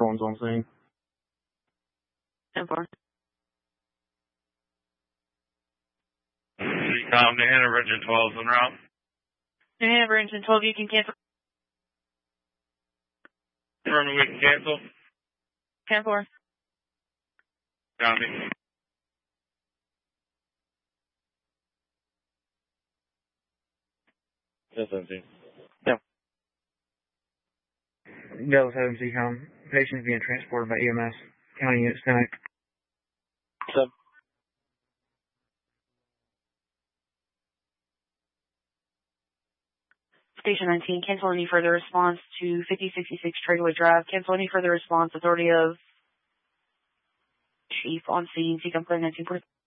One's on scene. 10-4. CCOM, New Hanover Engine 12 is en route. New Hanover Engine 12, you can cancel. Affirmative, we can cancel. 10-4. Copy. Yes, 17. Yeah. Dallas 7 CCOM. Patient being transported by EMS. County unit static. Sub. Station 19, cancel any further response to 5066 Tradeaway Drive. Cancel any further response. Authority of Chief on scene. CCOM clear 19.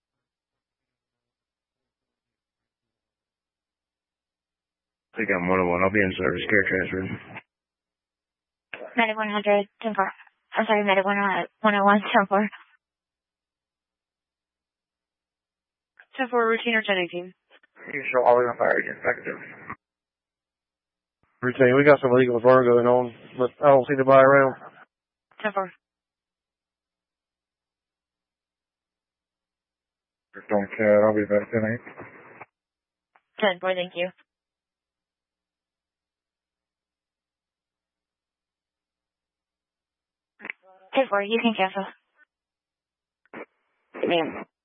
CCOM 101, I'll be in service. Care transferred. Medic 100, 10-4. I'm sorry, Medic 101, 10-4. 10-4, routine or 1018. You show all the fire agents effective. Routine, we got some illegal burn going on, but I don't see anybody around. 10-4. Don't care, I'll be back tonight. 10-4, thank you. 10-4, you can cancel. Ma'am.